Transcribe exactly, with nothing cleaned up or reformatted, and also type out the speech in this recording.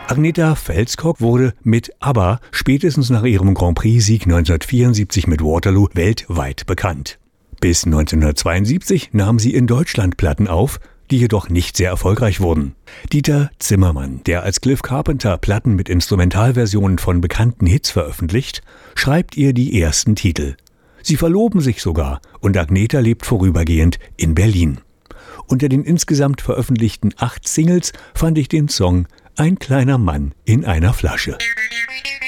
Agnetha Fälskog wurde mit ABBA spätestens nach ihrem Grand Prix-Sieg neunzehnhundertvierundsiebzig mit Waterloo weltweit bekannt. Bis neunzehnhundertzweiundsiebzig nahm sie in Deutschland Platten auf, die jedoch nicht sehr erfolgreich wurden. Dieter Zimmermann, der als Cliff Carpenter Platten mit Instrumentalversionen von bekannten Hits veröffentlicht, schreibt ihr die ersten Titel. Sie verloben sich sogar und Agnetha lebt vorübergehend in Berlin. Unter den insgesamt veröffentlichten acht Singles fand ich den Song »Ein kleiner Mann in einer Flasche«.